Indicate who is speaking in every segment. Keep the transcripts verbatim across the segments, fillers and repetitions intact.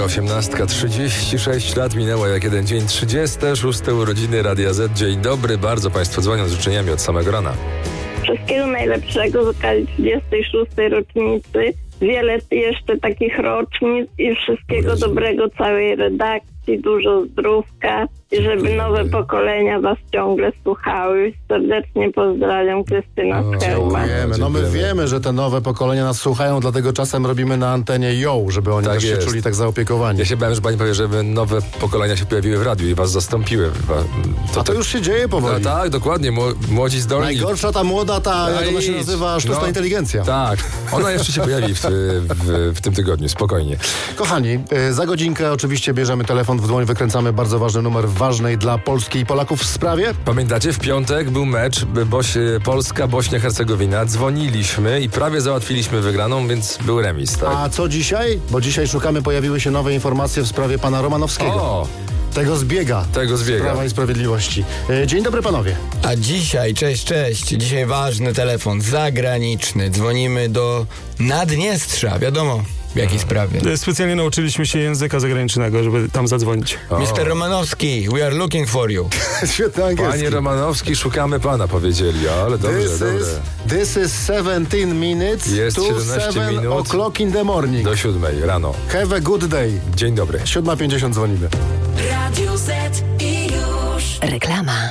Speaker 1: osiemnastka, trzydzieści sześć lat minęło jak jeden dzień, trzydzieste szóste urodziny Radia Z. Dzień dobry, bardzo Państwu dzwonią z życzeniami od samego rana.
Speaker 2: Wszystkiego najlepszego z okazji trzydziestej szóstej rocznicy. Wiele jeszcze takich rocznic i wszystkiego
Speaker 1: Jezu.
Speaker 2: dobrego całej redakcji, dużo zdrówka i żeby nowe pokolenia was ciągle słuchały. Serdecznie pozdrawiam, Krystyna
Speaker 1: O,
Speaker 2: Skelman.
Speaker 3: Wiemy, no my
Speaker 1: Dziękujemy.
Speaker 3: wiemy, że te nowe pokolenia nas słuchają, dlatego czasem robimy na antenie ją, żeby oni
Speaker 1: Tak
Speaker 3: też
Speaker 1: jest.
Speaker 3: się czuli tak zaopiekowani.
Speaker 1: Ja się bałem, że Pani powie, żeby nowe pokolenia się pojawiły w radiu i Was zastąpiły.
Speaker 3: A to już się dzieje
Speaker 1: No,
Speaker 3: powoli.
Speaker 1: tak, dokładnie, mło- młodzi zdolni.
Speaker 3: Najgorsza ta młoda, ta, jak ona się
Speaker 1: Idź.
Speaker 3: nazywa, sztuczna
Speaker 1: No,
Speaker 3: inteligencja.
Speaker 1: Tak, ona jeszcze się pojawi w, w, w tym tygodniu, spokojnie.
Speaker 3: Kochani, y, za godzinkę oczywiście bierzemy telefon w dłoń, wykręcamy bardzo ważny numer w ważnej dla Polski i Polaków sprawie.
Speaker 1: Pamiętacie, w piątek był mecz Boś, Polska, Bośnia-Hercegowina. Dzwoniliśmy i prawie załatwiliśmy wygraną, więc był remis, tak?
Speaker 3: A co dzisiaj? Bo dzisiaj szukamy, pojawiły się nowe informacje w sprawie pana Romanowskiego.
Speaker 1: O,
Speaker 3: Tego zbiega.
Speaker 1: tego zbiega.
Speaker 3: Prawa i Sprawiedliwości. Y, Dzień dobry panowie.
Speaker 4: A dzisiaj, cześć, cześć, dzisiaj ważny telefon zagraniczny. Dzwonimy do Naddniestrza, wiadomo w jakiej sprawie.
Speaker 5: Specjalnie nauczyliśmy się języka zagranicznego, żeby tam zadzwonić.
Speaker 1: O.
Speaker 4: mister Romanowski, we are looking for you.
Speaker 3: Świetny angielski.
Speaker 1: Panie Romanowski, szukamy pana, powiedzieli, ale dobrze,
Speaker 3: This
Speaker 1: dobrze.
Speaker 3: is, this is seventeen minutes
Speaker 1: Jest
Speaker 3: to
Speaker 1: siedemnaście
Speaker 3: seven
Speaker 1: minut.
Speaker 3: o'clock in the morning.
Speaker 1: Do siódmej rano.
Speaker 3: Have a good day.
Speaker 1: Dzień dobry.
Speaker 3: siódma pięćdziesiąt dzwonimy.
Speaker 6: Radio Z i już.
Speaker 7: Reklama.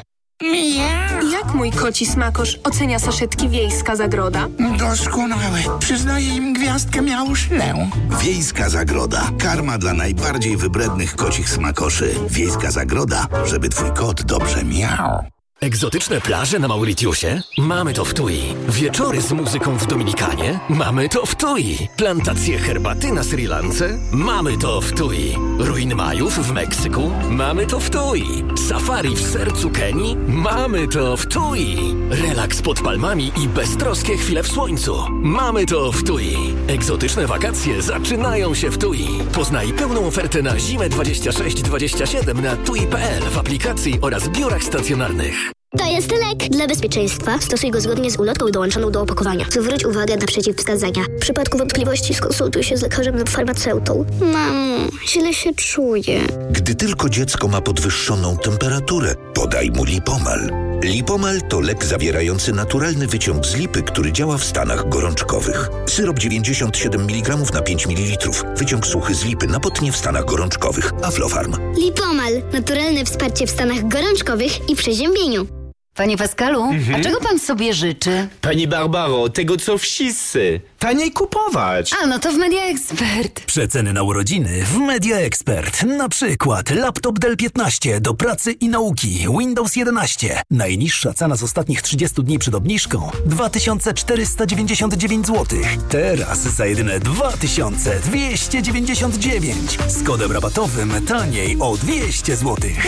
Speaker 7: Jak mój koci smakosz ocenia saszetki Wiejska Zagroda?
Speaker 8: Doskonałe. Przyznaję im gwiazdkę miałszlę.
Speaker 9: Wiejska Zagroda. Karma dla najbardziej wybrednych kocich smakoszy. Wiejska Zagroda, żeby twój kot dobrze miał.
Speaker 10: Egzotyczne plaże na Mauritiusie? Mamy to w Tui. Wieczory z muzyką w Dominikanie? Mamy to w Tui. Plantacje herbaty na Sri Lance? Mamy to w Tui. Ruiny Majów w Meksyku? Mamy to w Tui. Safari w sercu Kenii? Mamy to w Tui. Relaks pod palmami i beztroskie chwile w słońcu? Mamy to w Tui. Egzotyczne wakacje zaczynają się w Tui. Poznaj pełną ofertę na zimę dwadzieścia sześć dwadzieścia siedem na tui kropka pe el w aplikacji oraz biurach stacjonarnych.
Speaker 11: To jest lek. Dla bezpieczeństwa stosuj go zgodnie z ulotką dołączoną do opakowania. Zwróć uwagę na przeciwwskazania. W przypadku wątpliwości skonsultuj się z lekarzem lub farmaceutą. Mamo, źle się czuję.
Speaker 9: Gdy tylko dziecko ma podwyższoną temperaturę, podaj mu Lipomal. Lipomal to lek zawierający naturalny wyciąg z lipy, który działa w stanach gorączkowych. Syrop dziewięćdziesiąt siedem miligramów na pięć mililitrów. Wyciąg suchy z lipy na potnie w stanach gorączkowych. Aflofarm.
Speaker 11: Lipomal. Naturalne wsparcie w stanach gorączkowych i przeziębieniu.
Speaker 12: Panie Pascalu,
Speaker 13: Mhm.
Speaker 12: a czego pan sobie życzy?
Speaker 13: Pani Barbaro, tego co wszyscy. Taniej kupować.
Speaker 12: A, no to w Media Expert.
Speaker 10: Przeceny na urodziny w Media Expert. Na przykład laptop Dell piętnaście do pracy i nauki, Windows jedenaście. Najniższa cena z ostatnich trzydziestu dni przed obniżką dwa tysiące czterysta dziewięćdziesiąt dziewięć złotych. Teraz za jedyne dwa tysiące dwieście dziewięćdziesiąt dziewięć. Z kodem rabatowym taniej o dwieście złotych.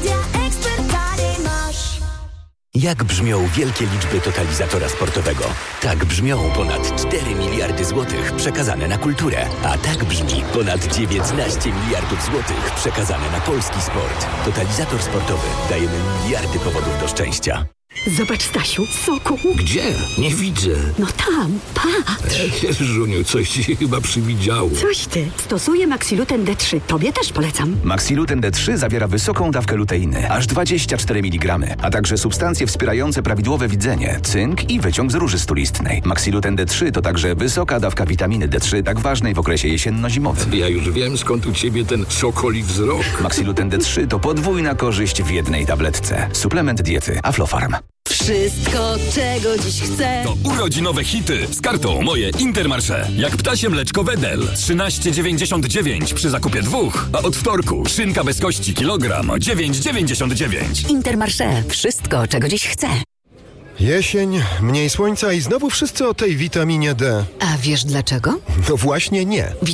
Speaker 10: Jak brzmią wielkie liczby totalizatora sportowego? Tak brzmią ponad cztery miliardy złotych przekazane na kulturę. A tak brzmi ponad dziewiętnaście miliardów złotych przekazane na polski sport. Totalizator sportowy. Dajemy miliardy powodów do szczęścia.
Speaker 14: Zobacz, Stasiu, soku.
Speaker 15: Gdzie? Nie widzę.
Speaker 14: No tam, patrz.
Speaker 15: Żuniu, coś ci się chyba przywidziało.
Speaker 14: Coś ty. Stosuję Maxiluten D trzy. Tobie też polecam.
Speaker 16: Maxiluten D trzy zawiera wysoką dawkę luteiny, aż dwadzieścia cztery miligramy, a także substancje wspierające prawidłowe widzenie, cynk i wyciąg z róży stulistnej. Maxiluten D trzy to także wysoka dawka witaminy D trzy, tak ważnej w okresie jesienno-zimowym.
Speaker 15: Ja już wiem, skąd u ciebie ten sokoli wzrok.
Speaker 16: Maxiluten D trzy to podwójna korzyść w jednej tabletce. Suplement diety Aflofarm.
Speaker 6: Wszystko, czego dziś chcę.
Speaker 17: To urodzinowe hity z kartą Moje Intermarché. Jak ptasie mleczko Wedel trzynaście dziewięćdziesiąt dziewięć przy zakupie dwóch, a od wtorku szynka bez kości kilogram dziewięć dziewięćdziesiąt dziewięć.
Speaker 7: Intermarché. Wszystko, czego dziś chcę.
Speaker 18: Jesień, mniej słońca i znowu wszyscy o tej witaminie D.
Speaker 7: A wiesz dlaczego?
Speaker 18: No właśnie nie.